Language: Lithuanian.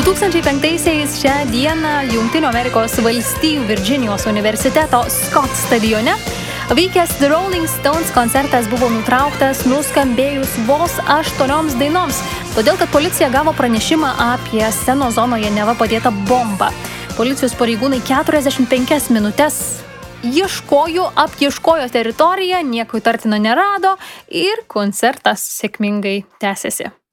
2005-aisiais šią dieną Jungtinių Amerikos valstijų Virdžinijos universiteto Scott stadione vykęs The Rolling Stones koncertas buvo nutrauktas nuskambėjus vos 8 dainoms, todėl kad policija gavo pranešimą apie scenos zonoje neva padėtą bombą. Policijos pareigūnai 45 minutes apieškojo teritoriją, nieko įtartino nerado ir koncertas sėkmingai tęsėsi.